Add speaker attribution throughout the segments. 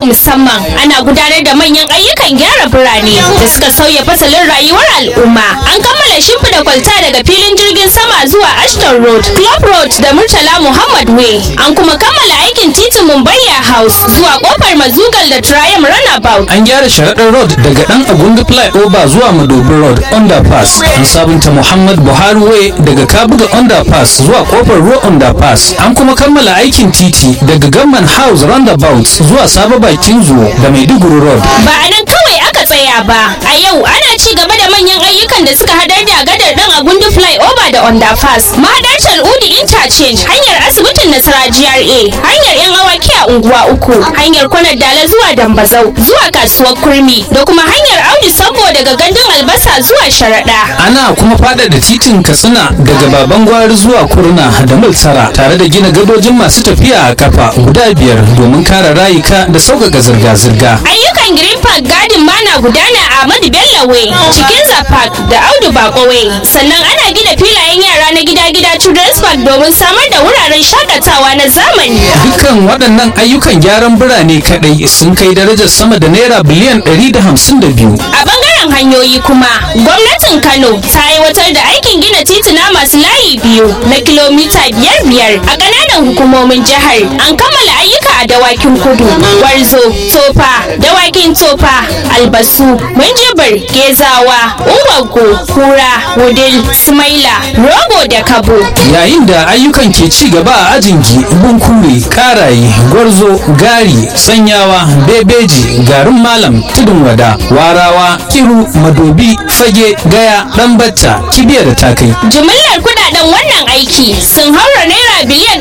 Speaker 1: musamman ana gudanar da manyan ayyukan gyara birane da suka sauya fasalin rayuwar al'umma. An kammala shimfiɗa kwalta daga filin jirgin sama zuwa Ashton Road, Club Road da Murtala Muhammad Way. An kuma kammala aikin titin Mumbai House zuwa kofar Mazugal da Triumph Runabout.
Speaker 2: An gyara sharaɗar road daga ɗan Agundu Flyover zuwa Madobi Road Underpass. An sabunta Muhammad Buhari Way daga Kabuga Underpass zuwa kofar Ruwa Underpass. An kuma kammala aikin titi daga Gamman House Roundabout zuwa Sabo Bakin Zuwo da Maiduguri Road.
Speaker 1: Ba a nan kawai aka tsaya ba, a yau ana ci gaba da manyan ayyukan da suka hadar da gadar ɗan Agundu Flyover da Underpass, mahadar Tal'udi Interchange, hanyar asibitin Nasara GRA, hanyar 'yan awaki a unguwa uku, hanyar kwanar Dala zuwa Dambazau zuwa kasuwar Kurmi da kuma hanyar Audu Sambo daga gandun Albasa zuwa Sharaɗa.
Speaker 2: Ana kuma faɗaɗa titin Katsina daga Baban Gwari zuwa Kurna da Multara tare da gina gadojin masu tafiya a kafa guda 5 domin kare rayuka da sauƙaƙa zirga-zirga.
Speaker 1: Ayyukan Green Park Garden ma na gudana a Ahmadu Bello Way, Cikinza Park da Audu Bako Way. Sannan ana gina filayen yara na gida-gida Children's Park domin samar da wuraren shakatawa na zamani.
Speaker 2: Dukkan waɗannan ayyukan gyaran birane kaɗai sun kai darajar sama da naira biliyan 152.
Speaker 1: A bangaren hanyoyi kuma, gwamnatin Kano ta aiwatar da aikin gina tituna masu layi 2 na kilomita 5 a ƙananan hukumomin jihar. An kammala ayyuka a Dawakin Kudu, Gwarzo, Tofa, Dawakin Tofa, Albasu, Minjibir, Gezawa, Ungwaggo, Kura, Wudil, Sumaila, Rogo da Kabo.
Speaker 2: Yayin da ayyukan ke ci gaba a Ajingi, Bunkure, Karaye, Gwarzo, Gari, Sanyawa, Bebeji, Garin Malam, Tudun Wada, Warawa, Kiru, Madobi, Fage, Gaya, Ɗanbata, Kibiya da Takai.
Speaker 1: Jimillar kudaden wannan aiki sun haura naira biliyan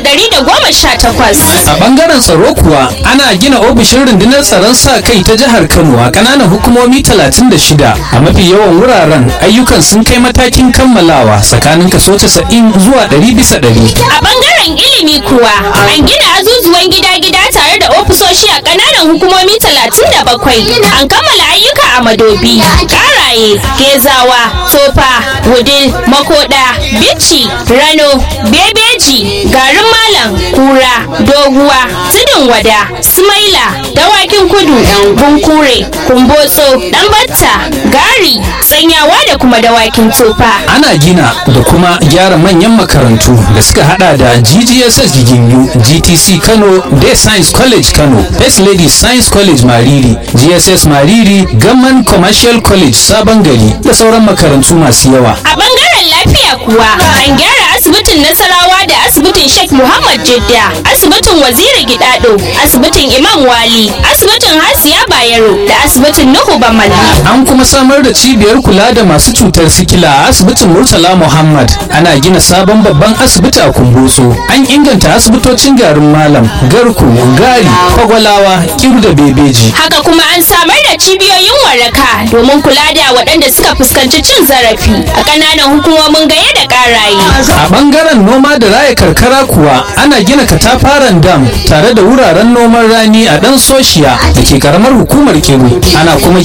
Speaker 1: 118.
Speaker 2: A bangaren tsaro kuwa ana gina ofishin rundunar tsaron sa kai ta jihar Kano a kananan hukumomi 36. A mafi yawan wuraren ayyukan sun kai matakin kammalawa tsakanin kaso 90 zuwa 100%.
Speaker 1: A bangaren ilimi kuwa an gina azuzuwan gida-gida tare da ofisoshi a kananan hukumomi 37. An kammala ayyuka a Madobi, Karaye, Gezawa, Tofa, Wudil, Makoda, Bichi, Rano, Bebeji, Garin Malam, Kura, Doguwa, Tudun Wada, Sumaila, Dawakin Kudu, Bunkure, Kumbotso, Ɗanbata, Gari, Sanyawa da kuma Dawakin Tofa.
Speaker 2: Ana gina da kuma gyara manyan makarantu da suka hada da GGSS Giginyu, GTC Kano, Day Science College Kano, First Lady Science College Mariri, GSS Mariri, Gamman Commercial College Sabon Gari da sauran makarantu masu yawa.
Speaker 1: A bangaren lafiya kuwa an gyara asibitin Nasarawa da asibitin Sheikh Muhammad Jidda, asibitin Waziri Gidado, asibitin Imam Wali, asibitin Hasiya Bayero da asibitin Nuhu Bamal.
Speaker 2: An kuma samar da cibiyar kula da masu cutar sikila a asibitin Murtala Muhammad. Ana gina sabon babban asibiti a Kumbotso. An inganta asibitocin Garin Malam, Garko, Gari, Kwagwalawa, Kiru da Bebeji.
Speaker 1: Haka kuma an samar da cibiyoyin waraka domin kula da waɗanda suka fuskanci cin zarafi a ƙananan hukumomin Gaye da Ƙaraye.
Speaker 2: A bangaren noma da raya karkara kuwa ana gina katafaren dam tare da wuraren noman rani a Dan Soshiya da ke karamar hukumar Kebbi. Ana kuma